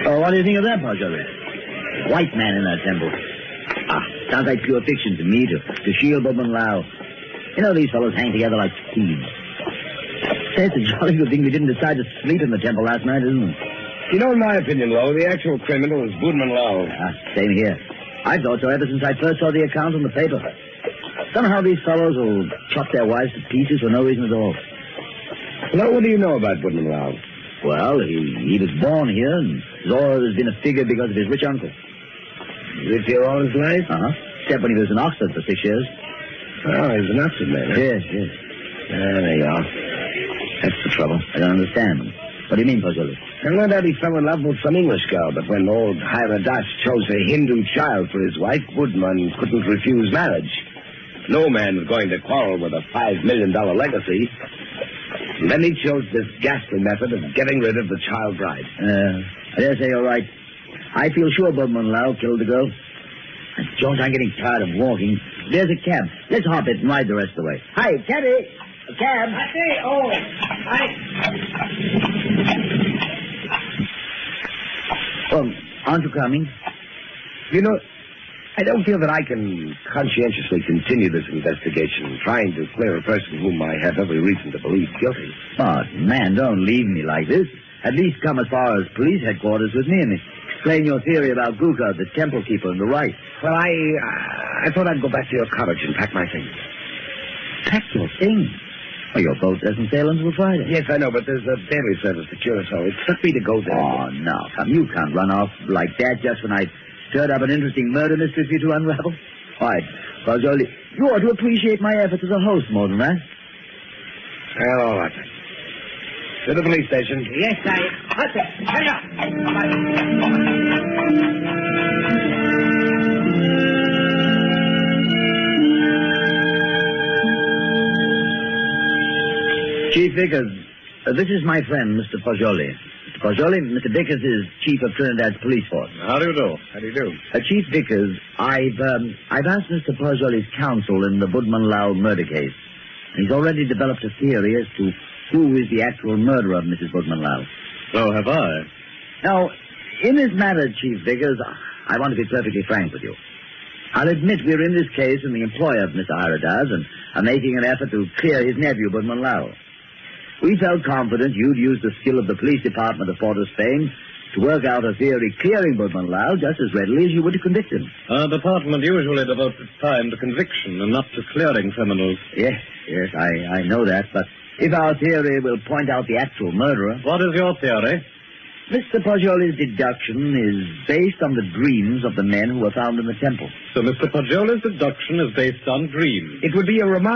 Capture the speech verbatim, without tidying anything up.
Oh, what do you think of that, Pajoli? White man in that temple. Ah, sounds like pure fiction to me, to, to shield Budman Lau. You know, these fellows hang together like thieves. Say, it's a jolly good thing we didn't decide to sleep in the temple last night, isn't it? You know, in my opinion, Lo, the actual criminal is Budman Lau. Ah, same here. I thought so ever since I first saw the account in the paper. Somehow these fellows will chop their wives to pieces for no reason at all. Lo, what do you know about Budman Lau? Well, he, he was born here and has always been a figure because of his rich uncle. Lived here all his life? Uh-huh. Except when he was in Oxford for six years. Oh, he's an Oxford man, huh? Yes, yes. Ah, there you are. That's the trouble. I don't understand. What do you mean, Pajoli? I no doubt he fell in love with some English girl, but when old Haridas chose a Hindu child for his wife, Budman couldn't refuse marriage. No man was going to quarrel with a five million dollar legacy. And then he chose this ghastly method of getting rid of the child bride. Uh, I dare say you're right. I feel sure Budman Lau killed the girl. And Jones, I'm getting tired of walking. There's a cab. Let's hop it and ride the rest of the way. Hi, cabby. A cab. I say, oh, I... Um, aren't you coming? You know, I don't feel that I can conscientiously continue this investigation, trying to clear a person whom I have every reason to believe guilty. Oh, man, don't leave me like this. At least come as far as police headquarters with me and explain your theory about Guka, the temple keeper, and the right. Well, I, uh, I thought I'd go back to your cottage and pack my things. Pack your things? Well, your boat doesn't sail until Friday. Yes, I know, but there's a daily service to Curacao. It struck me to go there. Oh, no. Come, you can't run off like that just when I stirred up an interesting murder mystery for you to unravel. All right, Pajoli, you ought to appreciate my efforts as a host more than that. Well, all right. To the police station. Yes, I... What's it? Hurry up. Chief Vickers, uh, this is my friend, Mister Pajoli. Mister Pajoli, Mister Vickers is chief of Trinidad's police force. How do you do? How do you do? Uh, Chief Vickers, I've um, I've asked Mister Pajoli's counsel in the Budman Lau murder case. He's already developed a theory as to who is the actual murderer of Missus Budman Lau. So have I. Now, in this matter, Chief Vickers, I want to be perfectly frank with you. I'll admit we're in this case in the employ of Mister Haridas and are making an effort to clear his nephew, Budman Lau. We felt confident you'd use the skill of the police department of Port of Spain to work out a theory clearing Budman Lau just as readily as you would to convict him. Our department usually devotes its time to conviction and not to clearing criminals. Yes, yes, I, I know that, but if our theory will point out the actual murderer... What is your theory? Mister Pajoli's deduction is based on the dreams of the men who were found in the temple. So Mister Pajoli's deduction is based on dreams. It would be a remarkable...